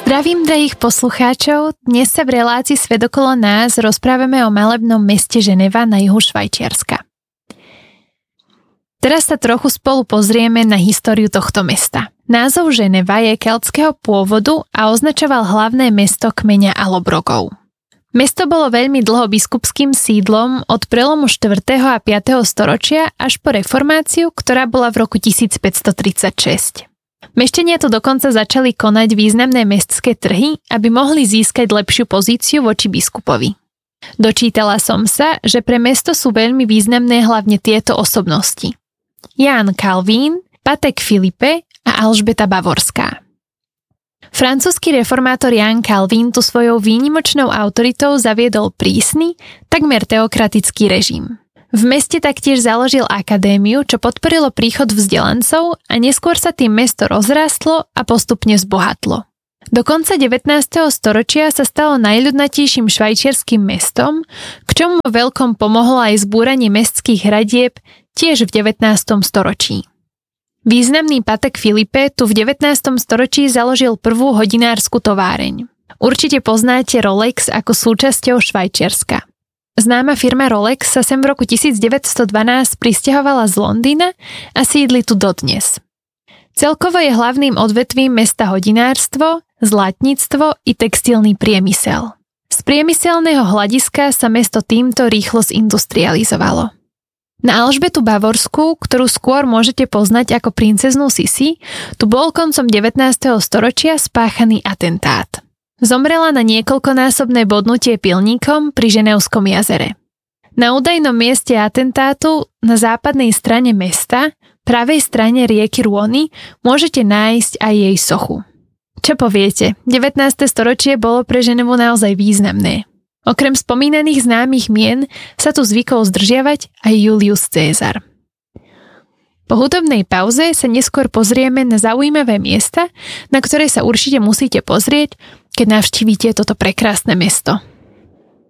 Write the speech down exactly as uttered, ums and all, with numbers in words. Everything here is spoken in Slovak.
Zdravím, drahých poslucháčov. Dnes sa v relácii Svet okolo nás rozprávame o malebnom meste Ženeva na juhu Švajčiarska. Teraz sa trochu spolu pozrieme na históriu tohto mesta. Názov Ženeva je keltského pôvodu a označoval hlavné mesto kmeňa Alobrogov. Mesto bolo veľmi dlho biskupským sídlom od prelomu štvrtého a piateho storočia až po reformáciu, ktorá bola v roku tisícpäťstotridsaťšesť. Meštania tu dokonca začali konať významné mestské trhy, aby mohli získať lepšiu pozíciu voči biskupovi. Dočítala som sa, že pre mesto sú veľmi významné hlavne tieto osobnosti. Ján Kalvín, Patek Filipe a Alžbeta Bavorská. Francúzsky reformátor Ján Kalvín tu svojou výnimočnou autoritou zaviedol prísny, takmer teokratický režim. V meste taktiež založil akadémiu, čo podporilo príchod vzdelancov a neskôr sa tým mesto rozrástlo a postupne zbohatlo. Do konca devätnásteho storočia sa stalo najľudnatejším švajčiarskym mestom, k čomu vo veľkom pomohlo aj zbúranie mestských hradieb tiež v devätnástom storočí. Významný Patek Filipe tu v devätnástom storočí založil prvú hodinársku továreň. Určite poznáte Rolex ako súčasťou Švajčiarska. Známa firma Rolex sa sem v roku devätnásťstodvanásť prisťahovala z Londýna a sídli tu dodnes. Celkovo je hlavným odvetvím mesta hodinárstvo, zlatníctvo i textilný priemysel. Z priemyselného hľadiska sa mesto týmto rýchlo zindustrializovalo. Na Alžbetu Bavorskú, ktorú skôr môžete poznať ako princeznú Sisi, tu bol koncom devätnásteho storočia spáchaný atentát. Zomrela na niekoľkonásobné bodnutie pilníkom pri Ženevskom jazere. Na údajnom mieste atentátu na západnej strane mesta, pravej strane rieky Rôny, môžete nájsť aj jej sochu. Čo poviete, devätnáste storočie bolo pre Ženevu naozaj významné. Okrem spomínaných známych mien sa tu zvykol zdržiavať aj Julius Cézar. Po hudobnej pauze sa neskôr pozrieme na zaujímavé miesta, na ktoré sa určite musíte pozrieť, keď navštívite toto prekrásne mesto.